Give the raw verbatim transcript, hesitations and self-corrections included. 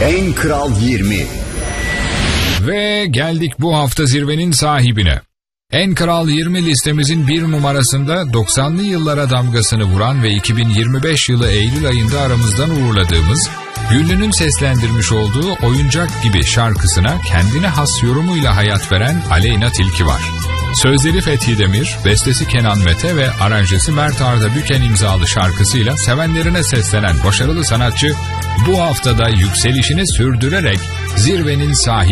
En Kral yirmi. Ve geldik bu hafta zirvenin sahibine. En Kral yirmi listemizin bir numarasında doksanlı yıllara damgasını vuran ve iki bin yirmi beş yılı Eylül ayında aramızdan uğurladığımız, Güllü'nün seslendirmiş olduğu Oyuncak Gibi şarkısına kendine has yorumuyla hayat veren Aleyna Tilki var. Sözleri Fethi Demir, bestesi Kenan Mete ve aranjesi Mert Arda Büken imzalı şarkısıyla sevenlerine seslenen başarılı sanatçı bu haftada yükselişini sürdürerek zirvenin sahibi